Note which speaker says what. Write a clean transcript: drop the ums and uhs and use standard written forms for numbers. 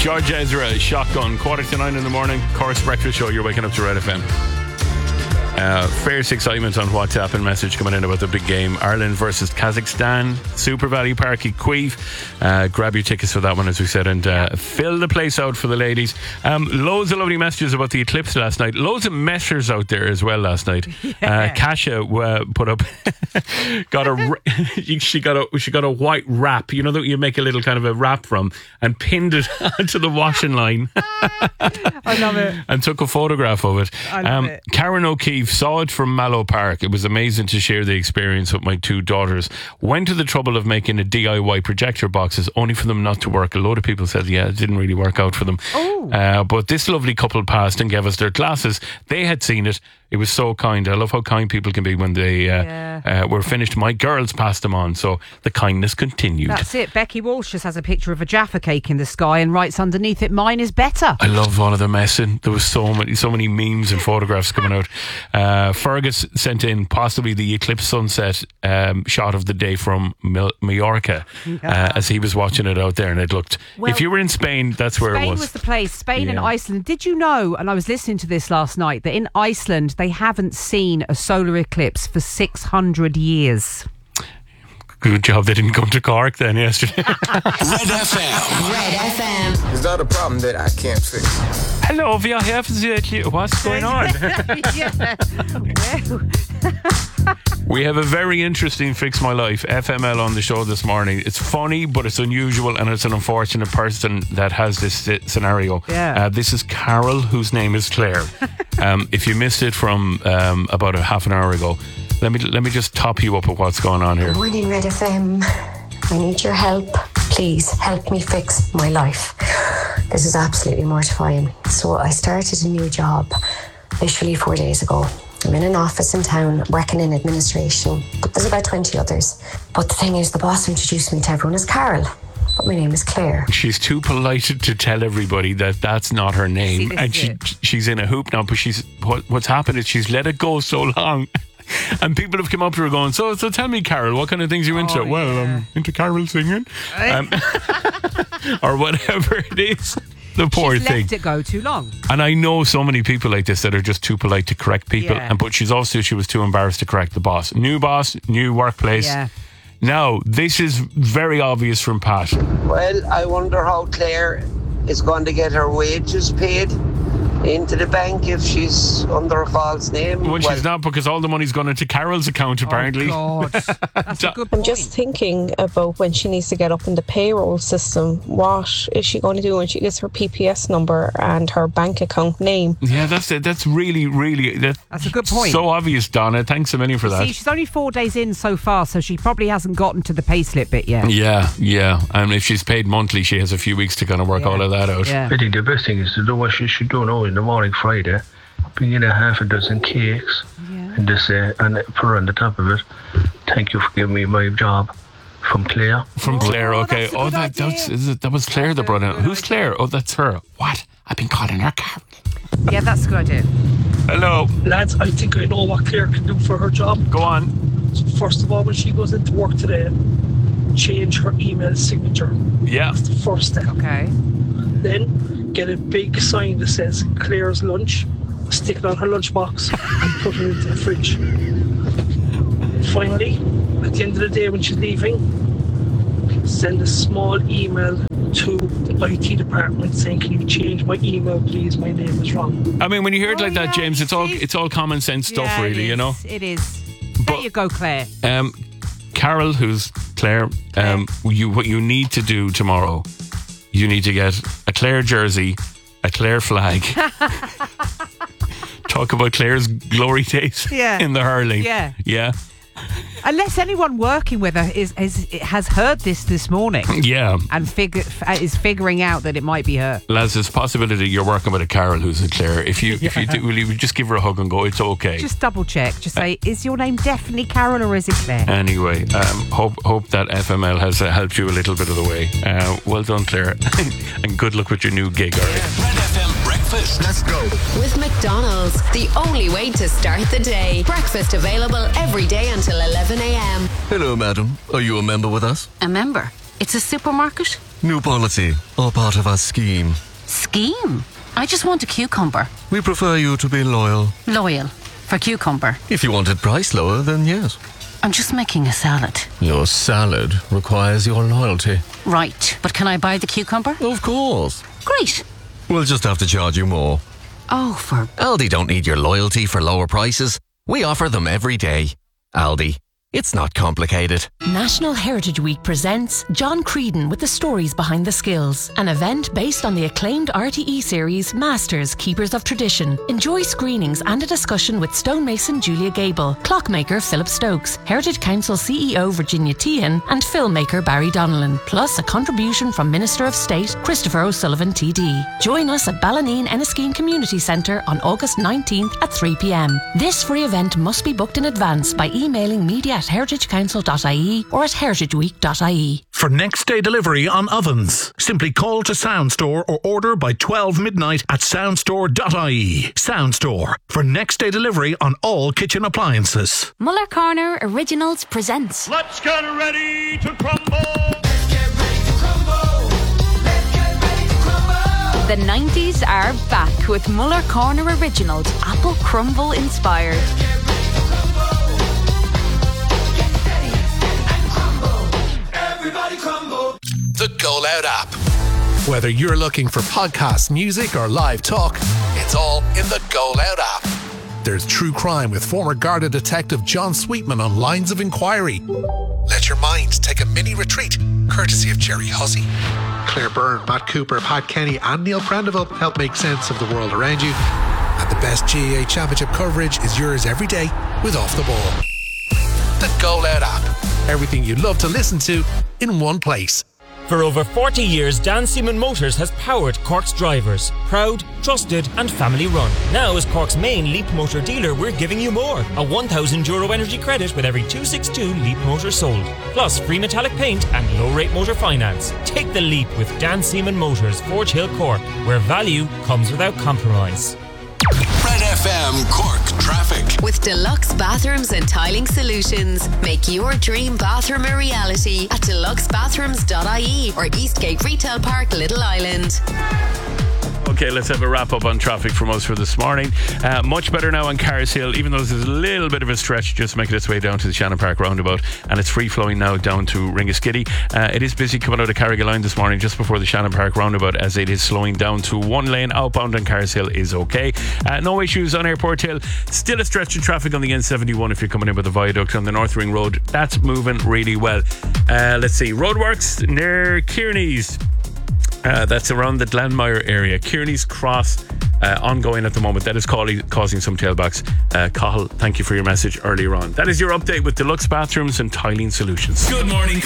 Speaker 1: George Ezra, Shotgun, 8:45 in the morning. Chorus Breakfast Show. You're waking up to Red FM. Fierce excitement on WhatsApp and message coming in about the big game. Ireland versus Kazakhstan, Super Valley Park in Queeve. Grab your tickets for that one, as we said, and fill the place out for the ladies. Loads of lovely messages about the eclipse last night. Loads of messers out there as well last night. Kasia put up she got a white wrap, you know, that you make a little kind of a wrap from, and pinned it onto the washing line.
Speaker 2: I love it.
Speaker 1: And took a photograph of it.
Speaker 2: I love it.
Speaker 1: Karen O'Keefe saw it from Mallow Park. It was amazing to share the experience with my two daughters. Went to the trouble of making a DIY projector boxes, only for them not to work. A load of people said, it didn't really work out for them. But this lovely couple passed and gave us their glasses. They had seen it. It was so kind. I love how kind people can be when they were finished. My girls passed them on, so the kindness continued.
Speaker 2: That's it. Becky Walsh just has a picture of a Jaffa cake in the sky and writes underneath it, "Mine is better."
Speaker 1: I love all of the messing. There was so many memes and photographs coming out. Fergus sent in possibly the eclipse sunset shot of the day from Mallorca as he was watching it out there, and it looked. If you were in Spain, that's where it was.
Speaker 2: Spain was the place. Spain and Iceland. Did you know? And I was listening to this last night, that in Iceland they haven't seen a solar eclipse for 600 years.
Speaker 1: Good job they didn't come to Cork then yesterday.
Speaker 3: Red FM. Red FM.
Speaker 4: It's not a problem that I can't fix.
Speaker 1: Hello, what's going on? We have a very interesting Fix My Life FML on the show this morning. It's funny, but it's unusual, and it's an unfortunate person that has this scenario. This is Carol, whose name is Claire. If you missed it from about a half an hour ago, let me just top you up with what's going on here.
Speaker 5: Good morning, Red FM. I need your help. Please help me fix my life. This is absolutely mortifying. So I started a new job literally 4 days ago. I'm in an office in town working in administration, but there's about 20 others. But the thing is, the boss introduced me to everyone as Carol, but my name is Claire.
Speaker 1: She's too polite to tell everybody that that's not her name. And she's in a hoop now, but what's happened is she's let it go so long. And people have come up to her going, so tell me, Carol, what kind of things are you into? Well, I'm into Carol singing. Or whatever it is. The poor
Speaker 2: She's
Speaker 1: thing.
Speaker 2: Let it go too long.
Speaker 1: And I know so many people like this that are just too polite to correct people. But she was too embarrassed to correct the boss. New boss, new workplace.
Speaker 2: Yeah.
Speaker 1: Now, this is very obvious from Pat.
Speaker 6: Well, I wonder how Claire is going to get her wages paid into the bank if she's under a false name.
Speaker 1: Well, she's not, because all the money's gone into Carol's account, apparently.
Speaker 2: Oh, God. That's a good point.
Speaker 7: I'm just thinking about when she needs to get up in the payroll system. What is she going to do when she gets her PPS number and her bank account name?
Speaker 1: Yeah, that's it. That's really, really...
Speaker 2: That's a good point.
Speaker 1: So obvious, Donna. Thanks a million for that.
Speaker 2: See, she's only 4 days in so far, so she probably hasn't gotten to the payslip bit yet.
Speaker 1: Yeah. And if she's paid monthly, she has a few weeks to kind of work all of that out.
Speaker 2: Yeah.
Speaker 8: I think the best thing is to do what she should do now in the morning Friday. Bring in a half a dozen cakes and just say, and put on the top of it, "Thank you for giving me my job." From Claire.
Speaker 1: From Claire, okay.
Speaker 2: That
Speaker 1: was Claire that brought it. Who's Claire? Oh, that's her. What? I've been calling her Carol.
Speaker 2: Yeah, that's a good idea.
Speaker 1: Hello.
Speaker 9: Lads, I think I know what Claire can do for her job.
Speaker 1: Go on.
Speaker 9: So first of all, when she goes into work today, change her email signature.
Speaker 1: Yeah.
Speaker 9: That's the first step.
Speaker 2: Okay.
Speaker 9: Then get a big sign that says Claire's lunch, stick it on her lunchbox and put it into the fridge. Finally, at the end of the day when she's leaving, send a small email to the IT department saying, "Can you change my email, please? My name is wrong."
Speaker 1: I mean, when you hear it like that, James, it's all common sense stuff, really, you know?
Speaker 2: It is. There you go, Claire.
Speaker 1: Carol, who's Claire, what you need to do tomorrow, you need to get a Claire jersey, a Claire flag. Talk about Claire's glory days in the hurling. Yeah.
Speaker 2: Unless anyone working with her has heard this morning.
Speaker 1: Yeah.
Speaker 2: And is figuring out that it might be her.
Speaker 1: Lads, there's a possibility you're working with a Carol who's a Claire. If you do, will you just give her a hug and go, "It's okay"?
Speaker 2: Just double check. Just say, "Is your name definitely Carol or is it Claire?"
Speaker 1: Anyway, hope that FML has helped you a little bit of the way. Well done, Claire. And good luck with your new gig, all right?
Speaker 3: Red FM Breakfast. Let's go.
Speaker 10: With McDonald's, the only way to start the day. Breakfast available every day until 11 a.m.
Speaker 11: Hello, madam. Are you a member with us?
Speaker 12: A member? It's a supermarket?
Speaker 11: New policy, all part of our scheme.
Speaker 12: Scheme? I just want a cucumber.
Speaker 11: We prefer you to be loyal.
Speaker 12: Loyal. For cucumber.
Speaker 11: If you wanted price lower, then yes.
Speaker 12: I'm just making a salad.
Speaker 11: Your salad requires your loyalty.
Speaker 12: Right, but can I buy the cucumber?
Speaker 11: Of course.
Speaker 12: Great.
Speaker 11: We'll just have to charge you more.
Speaker 12: Oh, for...
Speaker 11: Aldi don't need your loyalty for lower prices. We offer them every day. Aldi. It's not complicated.
Speaker 13: National Heritage Week presents John Creedon with the stories behind the skills, an event based on the acclaimed RTE series Masters, Keepers of Tradition. Enjoy screenings and a discussion with stonemason Julia Gable, clockmaker Philip Stokes, Heritage Council CEO Virginia Tehan and filmmaker Barry Donnellan, plus a contribution from Minister of State Christopher O'Sullivan TD. Join us at Ballineen Enniskeane Community Centre on August 19th at 3 p.m. This free event must be booked in advance by emailing media@heritagecouncil.ie or at heritageweek.ie.
Speaker 14: For next day delivery on ovens, simply call to Soundstore or order by 12 midnight at soundstore.ie. Soundstore, for next day delivery on all kitchen appliances.
Speaker 15: Muller Corner Originals presents
Speaker 16: Let's Get Ready to Crumble!
Speaker 15: The 90s are back with Muller Corner Originals, Apple Crumble inspired.
Speaker 3: The Go Loud app.
Speaker 17: Whether you're looking for podcasts, music, or live talk,
Speaker 3: it's all in the Go Loud app.
Speaker 17: There's true crime with former Garda detective John Sweetman on Lines of Inquiry.
Speaker 3: Let your minds take a mini retreat, courtesy of Jerry Hussey.
Speaker 18: Claire Byrne, Matt Cooper, Pat Kenny, and Neil Prendeville help make sense of the world around you.
Speaker 17: And the best GAA Championship coverage is yours every day with Off the Ball.
Speaker 3: The Go Loud app.
Speaker 17: Everything you love to listen to in one place.
Speaker 19: For over 40 years, Dan Seaman Motors has powered Cork's drivers. Proud, trusted and family run. Now as Cork's main Leap Motor dealer, we're giving you more. A €1,000 energy credit with every 262 Leap Motors sold. Plus free metallic paint and low rate motor finance. Take the leap with Dan Seaman Motors, Forge Hill, Cork, where value comes without compromise.
Speaker 3: Red FM Cork traffic.
Speaker 10: With Deluxe Bathrooms and Tiling Solutions. Make your dream bathroom a reality at deluxebathrooms.ie or Eastgate Retail Park, Little Island.
Speaker 1: Okay, let's have a wrap up on traffic from us for this morning. Much better now on Carris Hill, even though there's a little bit of a stretch just making its way down to the Shannon Park roundabout, and it's free flowing now down to Ringaskiddy. It is busy coming out of Carrigaline this morning just before the Shannon Park roundabout, as it is slowing down to one lane outbound on Carris Hill is okay. No issues on Airport Hill. Still a stretch of traffic on the N71 if you're coming in with the viaduct on the North Ring Road. That's moving really well. Let's see, roadworks near Kearney's. That's around the Glanmire area. Kearney's Cross, ongoing at the moment. That is causing some tailbacks. Cathal, thank you for your message earlier on. That is your update with Deluxe Bathrooms and Tiling Solutions.
Speaker 16: Good morning.